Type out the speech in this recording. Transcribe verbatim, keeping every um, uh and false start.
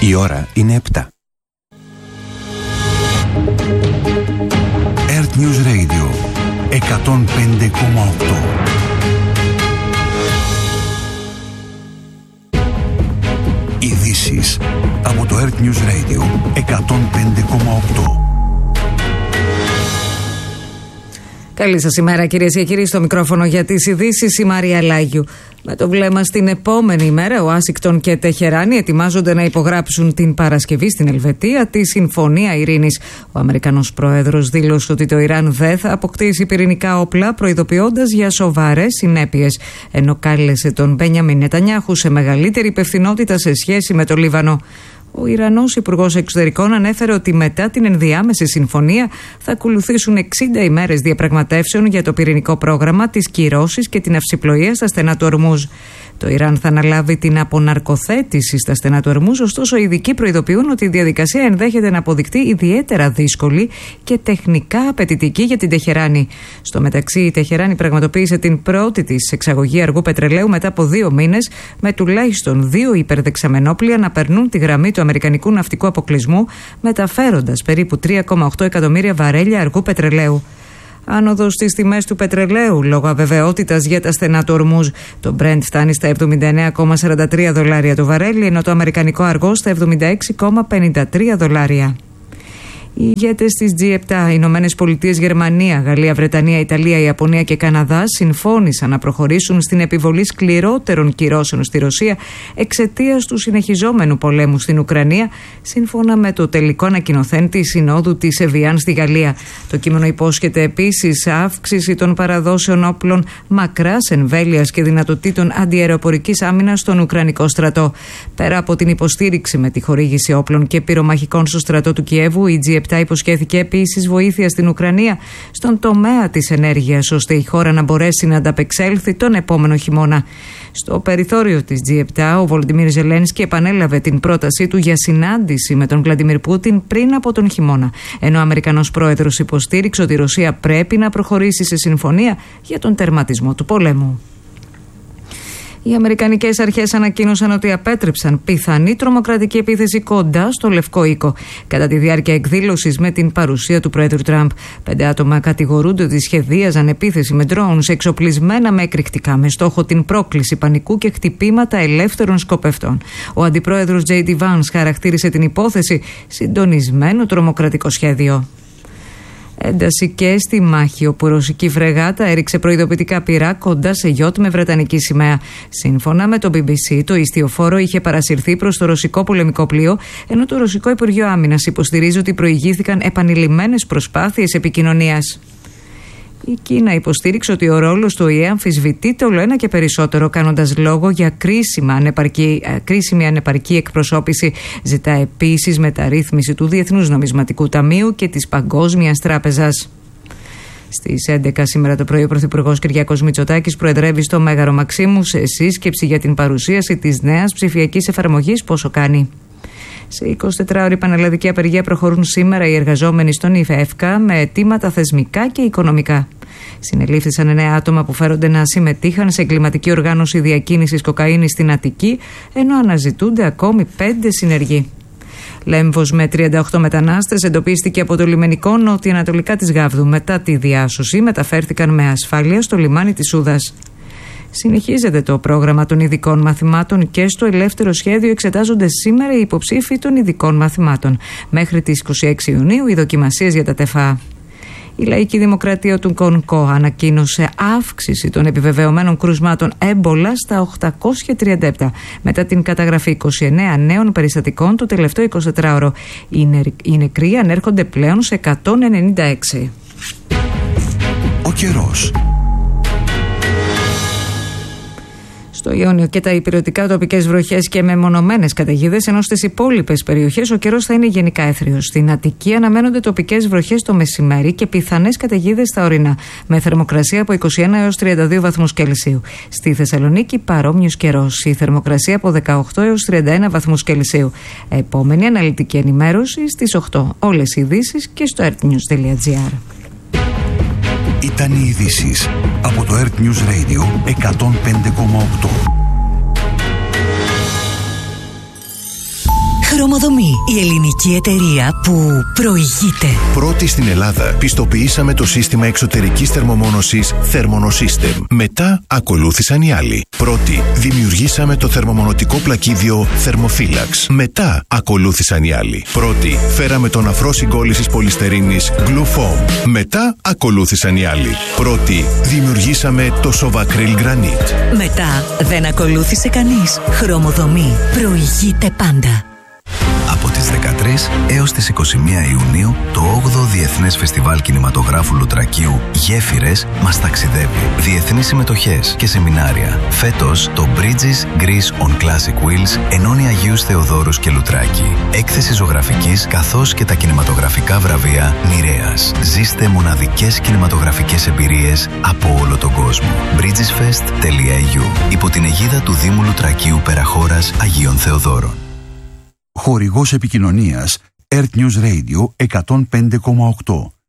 Η ώρα είναι επτά. Earth News Radio εκατόν πέντε κόμμα οκτώ. Ειδήσεις από το Earth News Radio εκατόν πέντε κόμμα οκτώ. Καλή σας ημέρα, κυρίες και κύριοι. Στο μικρόφωνο για τις ειδήσεις η Μαρία Λάγιου. Με το βλέμμα στην επόμενη ημέρα, Ουάσιγκτον και Τεχεράνη ετοιμάζονται να υπογράψουν την Παρασκευή στην Ελβετία τη Συμφωνία Ειρήνης. Ο Αμερικανός Πρόεδρος δήλωσε ότι το Ιράν δεν θα αποκτήσει πυρηνικά όπλα, προειδοποιώντας για σοβαρές συνέπειες, ενώ κάλεσε τον Μπένιαμιν Νετανιάχου σε μεγαλύτερη υπευθυνότητα σε σχέση με το Λίβανο. Ο Ιρανός Υπουργός Εξωτερικών ανέφερε ότι μετά την ενδιάμεση συμφωνία θα ακολουθήσουν εξήντα ημέρες διαπραγματεύσεων για το πυρηνικό πρόγραμμα, τις κυρώσεις και την αυσιπλοεία στα στενά του Ορμούζ. Το Ιράν θα αναλάβει την αποναρκοθέτηση στα στενά του Ορμούζ, ωστόσο οι ειδικοί προειδοποιούν ότι η διαδικασία ενδέχεται να αποδειχτεί ιδιαίτερα δύσκολη και τεχνικά απαιτητική για την Τεχεράνη. Στο μεταξύ, η Τεχεράνη πραγματοποίησε την πρώτη της εξαγωγή αργού πετρελαίου μετά από δύο μήνες, με τουλάχιστον δύο υπερδεξαμενόπλια να περνούν τη γραμμή του αμερικανικού ναυτικού αποκλεισμού, μεταφέροντας περίπου τρία κόμμα οκτώ εκατομμύρια βαρέλια αργού πετρελαίου. Άνοδος στις τιμές του πετρελαίου λόγω αβεβαιότητας για τα στενά του Ορμούζ. Το Brent φτάνει στα εβδομήντα εννέα κόμμα σαράντα τρία δολάρια το βαρέλι, ενώ το αμερικανικό αργό στα εβδομήντα έξι κόμμα πενήντα τρία δολάρια. Οι ηγέτες της τζι επτά, Ηνωμένες Πολιτείες, Γερμανία, Γαλλία, Βρετανία, Ιταλία, Ιαπωνία και Καναδά, συμφώνησαν να προχωρήσουν στην επιβολή σκληρότερων κυρώσεων στη Ρωσία εξαιτίας του συνεχιζόμενου πολέμου στην Ουκρανία, σύμφωνα με το τελικό ανακοινωθέν της Συνόδου της Εβιάν στη Γαλλία. Το κείμενο υπόσχεται επίσης αύξηση των παραδόσεων όπλων μακράς εμβέλειας και δυνατοτήτων αντιαεροπορικής άμυνας στον Ουκρανικό στρατό. Πέρα από την υποστήριξη με τη χορήγηση όπλων και πυρομαχικών στο στρατό του Κιέβου, η τζι επτά υποσχέθηκε επίσης βοήθεια στην Ουκρανία στον τομέα της ενέργειας, ώστε η χώρα να μπορέσει να ανταπεξέλθει τον επόμενο χειμώνα. Στο περιθώριο της τζι επτά, ο Βολοντιμίρ Ζελένσκι επανέλαβε την πρότασή του για συνάντηση με τον Βλαντιμίρ Πούτιν πριν από τον χειμώνα, ενώ ο Αμερικανός πρόεδρος υποστήριξε ότι η Ρωσία πρέπει να προχωρήσει σε συμφωνία για τον τερματισμό του πολέμου. Οι Αμερικανικές αρχές ανακοίνωσαν ότι απέτρεψαν πιθανή τρομοκρατική επίθεση κοντά στο Λευκό Οίκο. Κατά τη διάρκεια εκδήλωσης με την παρουσία του Πρόεδρου Τραμπ, πέντε άτομα κατηγορούνται ότι σχεδίαζαν επίθεση με drones εξοπλισμένα με εκρηκτικά, με στόχο την πρόκληση πανικού και χτυπήματα ελεύθερων σκοπευτών. Ο αντιπρόεδρος τζέι ντι Vance χαρακτήρισε την υπόθεση συντονισμένο τρομοκρατικό σχέδιο. Ένταση και στη μάχη, όπου η ρωσική φρεγάτα έριξε προειδοποιητικά πυρά κοντά σε γιότ με βρετανική σημαία. Σύμφωνα με το μπι μπι σι, το ιστιοφόρο είχε παρασυρθεί προς το ρωσικό πολεμικό πλοίο, ενώ το ρωσικό Υπουργείο Άμυνας υποστηρίζει ότι προηγήθηκαν επανειλημμένες προσπάθειες επικοινωνίας. Η Κίνα υποστήριξε ότι ο ρόλος του Ο Ε Ε αμφισβητείται όλο ένα και περισσότερο, κάνοντας λόγο για κρίσιμα ανεπαρκή, κρίσιμη ανεπαρκή εκπροσώπηση. Ζητά επίσης μεταρρύθμιση του Διεθνούς Νομισματικού Ταμείου και της Παγκόσμιας Τράπεζας. Στις έντεκα σήμερα το πρωί, ο Πρωθυπουργός Κυριάκος Μητσοτάκης προεδρεύει στο Μέγαρο Μαξίμου σε σύσκεψη για την παρουσίαση της νέας ψηφιακής εφαρμογής Πόσο Κάνει. Σε εικοσιτετράωρη πανελλαδική απεργία προχωρούν σήμερα οι εργαζόμενοι στον ΙΦΕΦΚΑ με αιτήματα θεσμικά και οικονομικά. Συνελήφθησαν εννέα άτομα που φέρονται να συμμετείχαν σε εγκληματική οργάνωση διακίνησης κοκαίνης στην Αττική, ενώ αναζητούνται ακόμη πέντε συνεργοί. Λέμβος με τριάντα οκτώ μετανάστες εντοπίστηκε από το λιμενικό νοτιοανατολικά της Γάβδου. Μετά τη διάσωση μεταφέρθηκαν με ασφάλεια στο λιμάνι της Σούδας. Συνεχίζεται το πρόγραμμα των ειδικών μαθημάτων και στο ελεύθερο σχέδιο εξετάζονται σήμερα οι υποψήφοι των ειδικών μαθημάτων. Μέχρι τις είκοσι έξι Ιουνίου οι δοκιμασίες για τα ΤΕΦΑ. Η Λαϊκή Δημοκρατία του Κονκό ανακοίνωσε αύξηση των επιβεβαιωμένων κρούσματων έμπολα στα οκτακόσια τριάντα επτά μετά την καταγραφή είκοσι εννέα νέων περιστατικών το τελευταίο εικοσιτετράωρο. Οι νεκροί ανέρχονται πλέον σε εκατόν ενενήντα έξι. Ο καιρός. Στο Ιόνιο και τα ηπειρωτικά τοπικές βροχές και μεμονωμένες καταιγίδες, ενώ στις υπόλοιπες περιοχές ο καιρός θα είναι γενικά έθριος. Στην Αττική αναμένονται τοπικές βροχές το μεσημέρι και πιθανές καταιγίδες στα ορεινά, με θερμοκρασία από είκοσι ένα έως τριάντα δύο βαθμούς Κελσίου. Στη Θεσσαλονίκη παρόμοιος καιρός, η θερμοκρασία από δεκαοκτώ έως τριάντα ένα βαθμούς Κελσίου. Επόμενη αναλυτική ενημέρωση στις οκτώ. Όλες οι ειδήσεις και στο earthnews τελεία gr. Ήταν οι ειδήσεις από το Earth News Radio εκατόν πέντε κόμμα οκτώ. Χρωμοδομή, η ελληνική εταιρεία που προηγείται. Πρώτη στην Ελλάδα, πιστοποιήσαμε το σύστημα εξωτερικής θερμομόνωσης Thermonosystem. Μετά ακολούθησαν οι άλλοι. Πρώτη, δημιουργήσαμε το θερμομονωτικό πλακίδιο Thermophilax. Μετά ακολούθησαν οι άλλοι. Πρώτη, φέραμε τον αφρό συγκόλλησης πολυστερίνης Glufoam. Μετά ακολούθησαν οι άλλοι. Πρώτη, δημιουργήσαμε το Sovacryl Granite. Μετά δεν ακολούθησε κανείς. Χρωμοδομή, προηγείται πάντα. Από τις δεκατρείς έως τις είκοσι μία Ιουνίου, το όγδοο Διεθνές Φεστιβάλ Κινηματογράφου Λουτρακίου Γέφυρες μας ταξιδεύει. Διεθνείς συμμετοχές και σεμινάρια. Φέτος, το Bridges Greece on Classic Wheels ενώνει Αγίους Θεοδόρους και Λουτράκη. Έκθεση ζωγραφικής καθώς και τα κινηματογραφικά βραβεία Νηρέας. Ζήστε μοναδικές κινηματογραφικές εμπειρίες από όλο τον κόσμο. bridgesfest τελεία e u. Υπό την αιγίδα του Δήμου Λουτρακίου Περαχώρας Αγίων Θεοδόρων. Χορηγός επικοινωνίας Earth News Radio εκατόν πέντε κόμμα οκτώ.